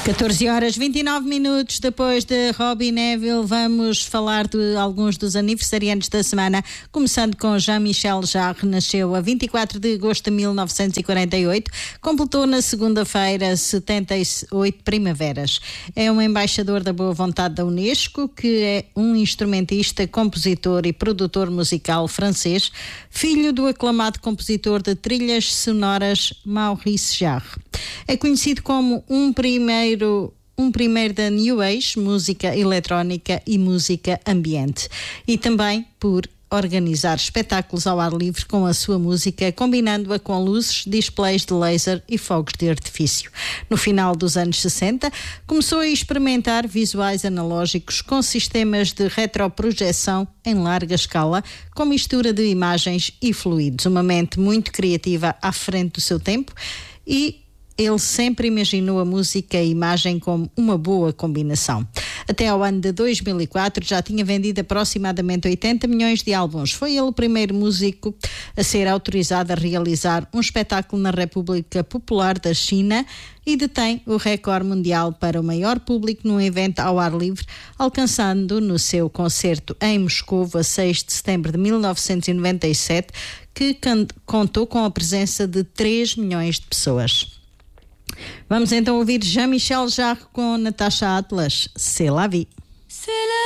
14 horas 29 minutos depois de Robbie Nevil, vamos falar de alguns dos aniversariantes da semana, começando com Jean-Michel Jarre. Nasceu a 24 de agosto de 1948, completou na segunda-feira 78 primaveras. É um embaixador da boa vontade da Unesco, que é um instrumentista, compositor e produtor musical francês, filho do aclamado compositor de trilhas sonoras Maurice Jarre. É conhecido como um primeiro da New Age, música eletrónica e música ambiente, e também por organizar espetáculos ao ar livre com a sua música, combinando-a com luzes, displays de laser e fogos de artifício. No final dos anos 60, começou a experimentar visuais analógicos com sistemas de retroprojeção em larga escala, com mistura de imagens e fluidos. Uma mente muito criativa à frente do seu tempo, e ele sempre imaginou a música e a imagem como uma boa combinação. Até ao ano de 2004 já tinha vendido aproximadamente 80 milhões de álbuns. Foi ele o primeiro músico a ser autorizado a realizar um espetáculo na República Popular da China e detém o recorde mundial para o maior público num evento ao ar livre, alcançando no seu concerto em Moscou a 6 de setembro de 1997, que contou com a presença de 3 milhões de pessoas. Vamos então ouvir Jean-Michel Jarre com Natasha Atlas, C'est la vie.